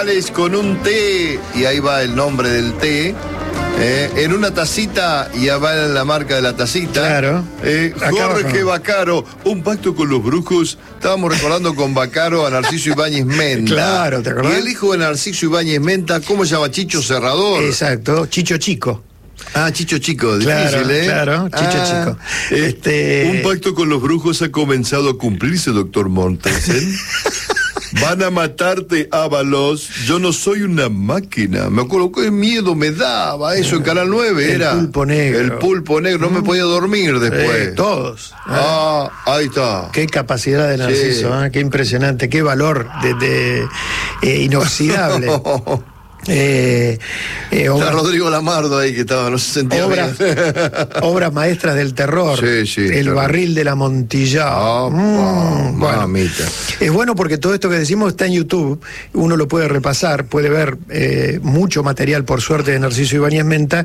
Con un té, y ahí va el nombre del té, en una tacita, y ahí va la marca de la tacita. Claro. Jorge Vaccaro, un pacto con los brujos. Estábamos recordando con Vaccaro a Narciso Ibáñez Menta. Claro, ¿te acordás? Y el hijo de Narciso Ibáñez Menta, ¿cómo se llama? Chicho Serrador. Exacto, Chicho Chico. Ah, Chicho Chico, Claro, difícil, ¿eh? claro, Chicho Chico. Un pacto con los brujos ha comenzado a cumplirse, doctor Mortensen. Van a matarte, Ábalos. Yo no soy una máquina. Me acuerdo qué miedo me daba eso en Canal 9. El pulpo negro. El pulpo negro. No me podía dormir después. Todos. Ahí está. Qué capacidad de Narciso, Sí. qué impresionante, qué valor inoxidable. Está Rodrigo Lamardo ahí que estaba, no se sentía bien. Obras maestras del terror. Sí, El claro. barril del Amontillado. Bueno, mamita. es bueno porque todo esto que decimos está en YouTube, uno lo puede repasar, puede ver mucho material, por suerte, de Narciso Ibáñez Menta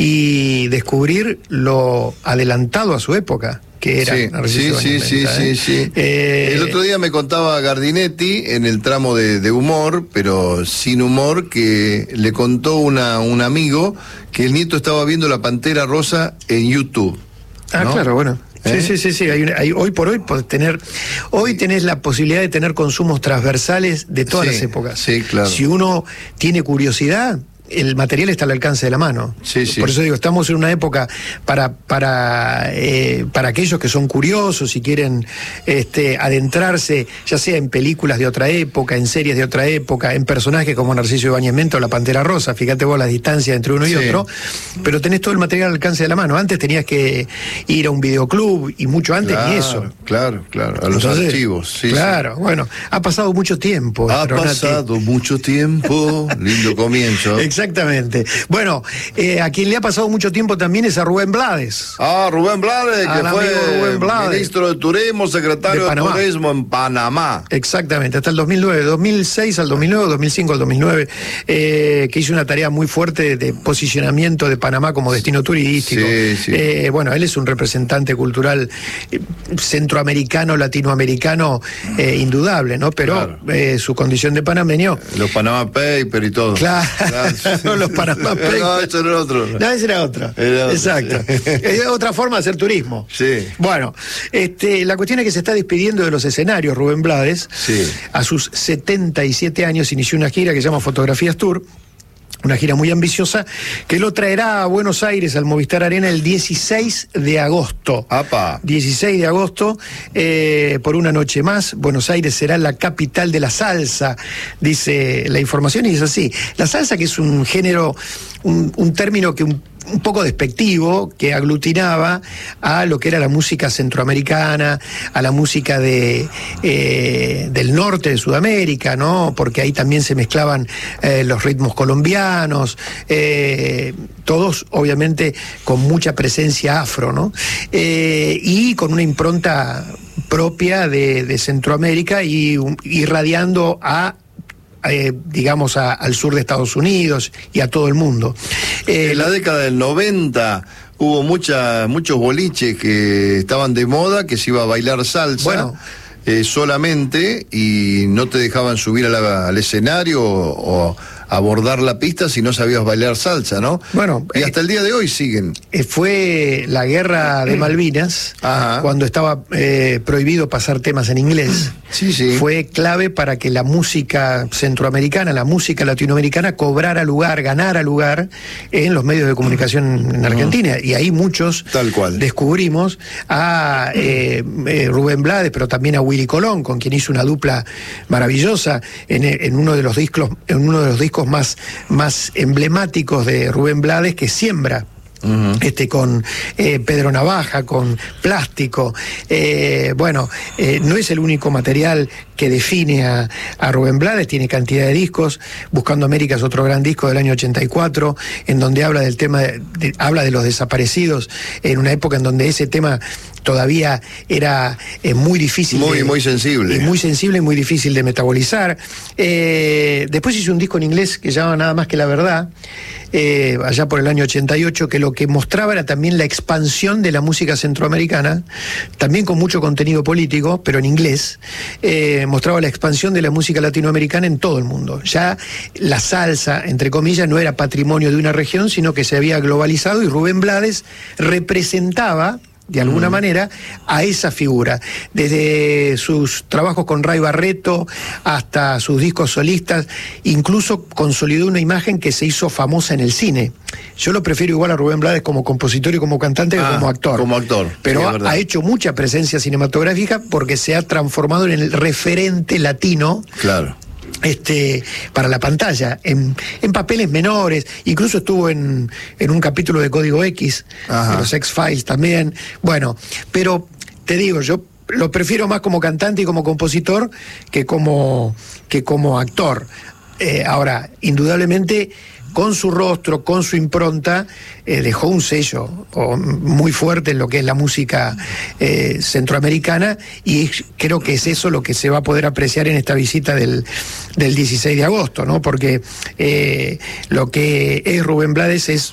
y descubrir lo adelantado a su época que era Narciso Ibáñez Menta, sí. El otro día me contaba Gardinetti en el tramo de humor, pero sin humor, que le contó un amigo que el nieto estaba viendo La Pantera Rosa en YouTube. ¿no? Claro, bueno. Sí. Hoy por hoy tenés la posibilidad de tener consumos transversales de todas las épocas. Sí, claro. Si uno tiene curiosidad, el material está al alcance de la mano. Sí. Por eso digo, estamos en una época para aquellos que son curiosos y quieren adentrarse, ya sea en películas de otra época, en series de otra época, en personajes como Narciso Ibáñez Menta o La Pantera Rosa. Fíjate vos la distancia entre uno y otro, pero tenés todo el material al alcance de la mano. Antes tenías que ir a un videoclub y mucho antes ni eso. Claro, a los archivos. Claro, bueno, ha pasado mucho tiempo. Ha pasado mucho tiempo, lindo comienzo. Exactamente. Bueno, a quien le ha pasado mucho tiempo también es a Rubén Blades. Rubén Blades, que fue Rubén Blades, ministro de Turismo, secretario de Turismo en Panamá. Exactamente, hasta el 2009, 2006 al 2009, 2005 al 2009, que hizo una tarea muy fuerte de posicionamiento de Panamá como destino turístico. Sí. Bueno, él es un representante cultural centroamericano, latinoamericano, indudable, ¿no? Pero su condición de panameño. Los Panama Papers y todo. Claro. No, los Panamá Papers. No, eso era otro. No, ese era otro. Exacto. Es otra forma de hacer turismo. Sí. Bueno, la cuestión es que se está despidiendo de los escenarios Rubén Blades. Sí. A sus 77 años inició una gira que se llama Fotografías Tour. Una gira muy ambiciosa que lo traerá a Buenos Aires, al Movistar Arena, el 16 de agosto. 16 de agosto, por una noche más. Buenos Aires será la capital de la salsa, dice la información, y es así. La salsa, que es un género, un término que un poco despectivo, que aglutinaba a lo que era la música centroamericana, a la música del norte de Sudamérica, ¿no? Porque ahí también se mezclaban los ritmos colombianos, todos obviamente con mucha presencia afro, ¿no? Y con una impronta propia de Centroamérica y irradiando digamos al sur de Estados Unidos y a todo el mundo. En la década del 90 hubo muchos boliches que estaban de moda, que se iba a bailar salsa solamente, y no te dejaban subir al escenario o abordar la pista si no sabías bailar salsa, ¿no? Bueno, y hasta el día de hoy siguen. Fue la guerra de Malvinas, cuando estaba prohibido pasar temas en inglés. Sí. Fue clave para que la música centroamericana, la música latinoamericana ganara lugar en los medios de comunicación en Argentina. Y ahí muchos descubrimos a Rubén Blades, pero también a Willy Colón, con quien hizo una dupla maravillosa en uno de los discos más emblemáticos de Rubén Blades, que Siembra. Con Pedro Navaja, con Plástico. No es el único material que define a Rubén Blades, tiene cantidad de discos. Buscando América es otro gran disco del año 84, en donde habla del tema, habla de los desaparecidos, en una época en donde ese tema todavía era muy difícil. Muy sensible. Muy sensible y muy difícil de metabolizar. Después hizo un disco en inglés que se llama Nada Más Que la Verdad, allá por el año 88, que lo que mostraba era también la expansión de la música centroamericana, también con mucho contenido político, pero en inglés. mostraba la expansión de la música latinoamericana en todo el mundo. Ya la salsa, entre comillas, no era patrimonio de una región, sino que se había globalizado, y Rubén Blades representaba de alguna manera a esa figura, desde sus trabajos con Ray Barretto hasta sus discos solistas. Incluso consolidó una imagen que se hizo famosa en el cine. Yo lo prefiero igual a Rubén Blades como compositor y como cantante que como actor. Como actor. Pero sí, ha hecho mucha presencia cinematográfica porque se ha transformado en el referente latino. Claro. Para la pantalla, en papeles menores, incluso estuvo en un capítulo de Código X, de los X-Files también. Bueno, pero te digo, yo lo prefiero más como cantante y como compositor que como actor. Ahora, indudablemente, con su rostro, con su impronta, dejó un sello muy fuerte en lo que es la música centroamericana, y creo que es eso lo que se va a poder apreciar en esta visita del 16 de agosto, ¿no? Porque lo que es Rubén Blades es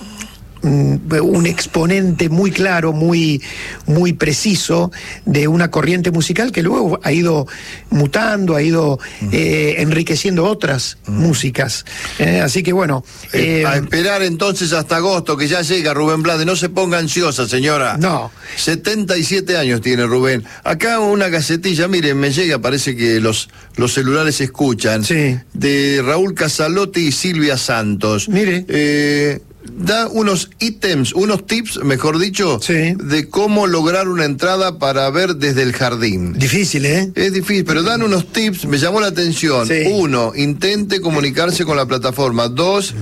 un exponente muy claro, muy preciso de una corriente musical que luego ha ido mutando, ha ido enriqueciendo otras músicas. Así que bueno. A esperar entonces hasta agosto, que ya llega Rubén Blades. No se ponga ansiosa, señora. No. 77 años tiene Rubén. Acá una gacetilla, miren, me llega, parece que los celulares se escuchan. Sí. De Raúl Casalotti y Silvia Santos. Mire. Da unos ítems, unos tips, mejor dicho, sí, de cómo lograr una entrada para ver desde el jardín. Difícil, ¿eh? Es difícil, pero dan unos tips, me llamó la atención. Sí. 1, intente comunicarse con la plataforma. 2,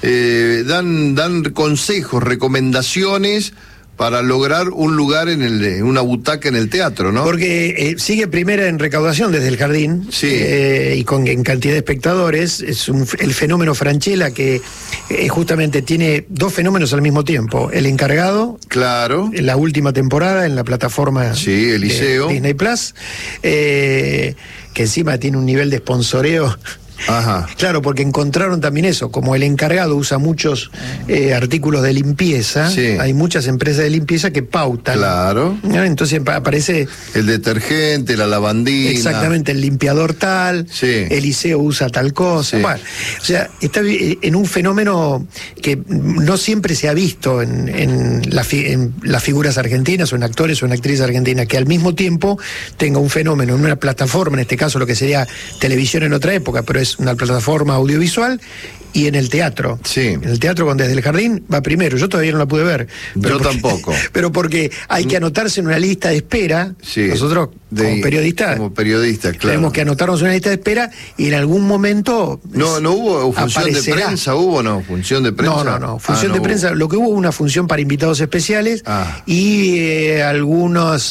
dan consejos, recomendaciones para lograr un lugar una butaca en el teatro, ¿no? Porque sigue primera en recaudación desde el jardín, sí, y en cantidad de espectadores. Es el fenómeno Francella, que justamente tiene dos fenómenos al mismo tiempo. El encargado, claro, en la última temporada en la plataforma Eliseo, Disney Plus, que encima tiene un nivel de sponsoreo. Ajá. Claro, porque encontraron también eso, como el encargado usa muchos artículos de limpieza, sí, hay muchas empresas de limpieza que pautan. Claro. ¿No? Entonces aparece el detergente, la lavandina. Exactamente, el limpiador tal, sí, Eliseo usa tal cosa. Sí. Bueno, o sea, está en un fenómeno que no siempre se ha visto en las figuras argentinas o en actores o en actrices argentinas, que al mismo tiempo tenga un fenómeno en una plataforma, en este caso lo que sería televisión en otra época, pero es una plataforma audiovisual, y en el teatro. Sí. En el teatro con Desde el Jardín va primero. Yo todavía no la pude ver. Yo tampoco. Pero porque hay que anotarse en una lista de espera. Sí. Nosotros, como periodistas, claro, tenemos que anotarnos en una lista de espera, y en algún momento no hubo función aparecerá. De prensa, ¿hubo no? ¿Función de prensa? No. Función de prensa, lo que hubo una función para invitados especiales y algunas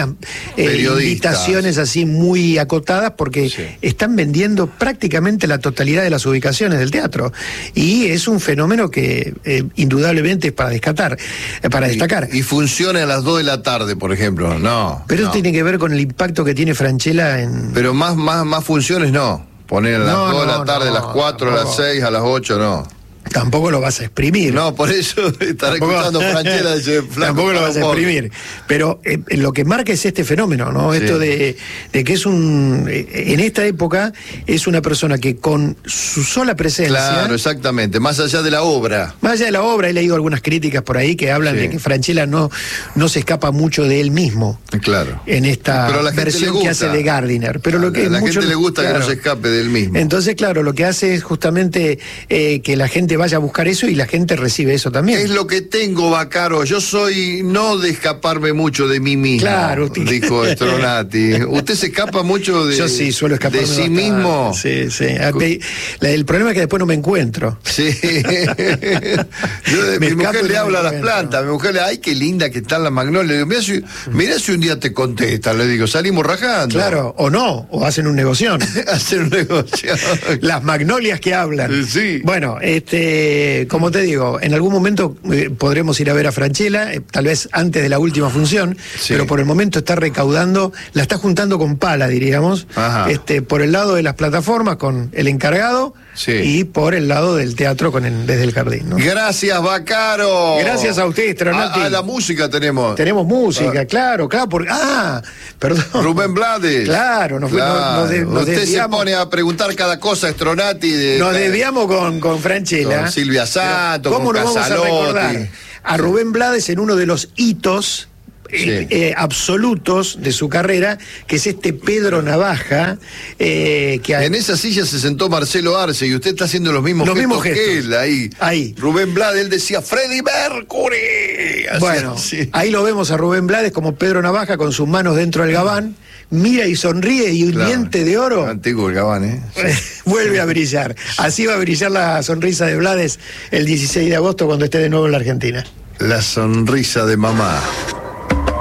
invitaciones así muy acotadas, porque están vendiendo prácticamente la totalidad de las ubicaciones del teatro. Y es un fenómeno que indudablemente es para destacar. Y funciona a las 2 de la tarde, por ejemplo, no. Pero eso tiene que ver con el impacto que tiene Francella en... Pero más funciones no. Poner a las 2 de la tarde, a las 4, a las 6, a las 8, no. Tampoco lo vas a exprimir. No, por eso estará escuchando Francella. Tampoco lo vas a exprimir. Pero lo que marca es este fenómeno, ¿no? Sí. Esto de que es en esta época, es una persona que con su sola presencia... Claro, exactamente, más allá de la obra. Más allá de la obra, he leído algunas críticas por ahí que hablan de que Francella no se escapa mucho de él mismo. Claro. En esta versión que hace de Gardiner. Pero lo que a la gente le gusta que no se escape de él mismo. Entonces, claro, lo que hace es justamente que la gente vaya a buscar eso, y la gente recibe eso también. Es lo que tengo, Baccaro. Yo soy no de escaparme mucho de mí mismo, claro, dijo Stronati. ¿Usted se escapa mucho de, yo sí, suelo escaparme de sí mismo? Sí. El problema es que después no me encuentro. Sí. Mi mujer le habla a las plantas. Mi mujer le dice, ay, qué linda que están las magnolias. Le digo, mirá si un día te contesta. Le digo, salimos rajando. Claro, o no, o hacen un negocio. Hacen un negocio. Las magnolias que hablan. Sí. Bueno, como te digo, en algún momento podremos ir a ver a Francella, tal vez antes de la última función, pero por el momento está recaudando, la está juntando con pala, diríamos, por el lado de las plataformas con el encargado y por el lado del teatro desde el jardín, ¿no? Gracias, Baccaro. Gracias a usted, Stronati. La música tenemos. Tenemos música, claro, perdón. Rubén Blades. Claro, usted se pone a preguntar cada cosa, Stronati. Nos desviamos con Francella. Con Silvia Santo, ¿cómo con nos vamos a recordar a Rubén Blades en uno de los hitos absolutos de su carrera, que es Pedro Navaja, en esa silla se sentó Marcelo Arce y usted está haciendo los mismos gestos que él ahí. Rubén Blades, él decía Freddie Mercury. Bueno, ahí lo vemos a Rubén Blades como Pedro Navaja con sus manos dentro del gabán, mira y sonríe y un diente de oro. Antiguo el gabán, vuelve a brillar. Así va a brillar la sonrisa de Blades el 16 de agosto cuando esté de nuevo en la Argentina. La sonrisa de mamá.